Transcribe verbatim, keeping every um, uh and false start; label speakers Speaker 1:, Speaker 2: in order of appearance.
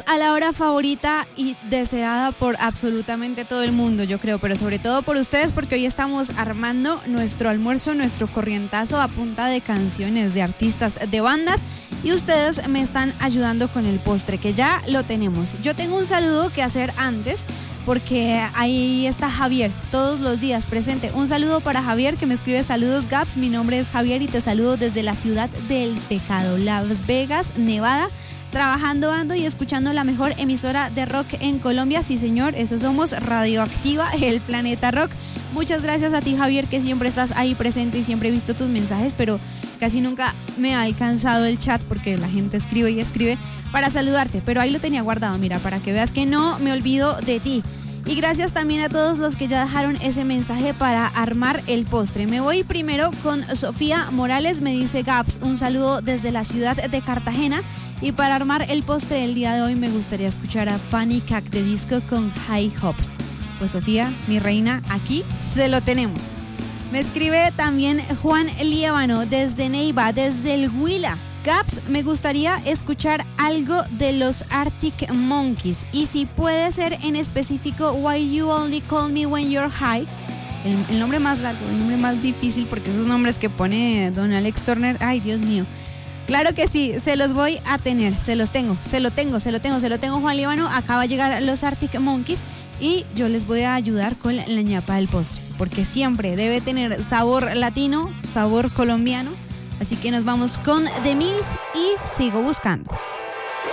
Speaker 1: a la hora favorita y deseada por absolutamente todo el mundo, yo creo, pero sobre todo por ustedes, porque hoy estamos armando nuestro almuerzo, nuestro corrientazo a punta de canciones de artistas, de bandas, y ustedes me están ayudando con el postre, que ya lo tenemos. Yo tengo un saludo que hacer antes, porque ahí está Javier, todos los días presente. Un saludo para Javier, que me escribe: saludos Gaps, mi nombre es Javier y te saludo desde la ciudad del pecado, Las Vegas, Nevada. Trabajando ando y escuchando la mejor emisora de rock en Colombia. Sí, señor, eso somos, Radioactiva, el Planeta Rock. Muchas gracias a ti, Javier, que siempre estás ahí presente y siempre he visto tus mensajes, pero casi nunca me ha alcanzado el chat porque la gente escribe y escribe para saludarte, pero ahí lo tenía guardado, mira, para que veas que no me olvido de ti. Y gracias también a todos los que ya dejaron ese mensaje para armar el postre. Me voy primero con Sofía Morales, me dice: Gaps, un saludo desde la ciudad de Cartagena. Y para armar el postre del día de hoy me gustaría escuchar a Panic at the Disco con High Hopes. Pues Sofía, mi reina, aquí se lo tenemos. Me escribe también Juan Líbano desde Neiva, desde el Huila. Gaps, me gustaría escuchar algo de los Arctic Monkeys. Y si puede ser en específico Why You Only Call Me When You're High. El, el nombre más largo, el nombre más difícil, porque esos nombres que pone don Alex Turner, ay Dios mío. Claro que sí, se los voy a tener, se los tengo, se lo tengo, se lo tengo, se lo tengo, Juan Líbano. Acaba de llegar los Arctic Monkeys y yo les voy a ayudar con la, la ñapa del postre, porque siempre debe tener sabor latino, sabor colombiano. Así que nos vamos con The Mills y Sigo Buscando.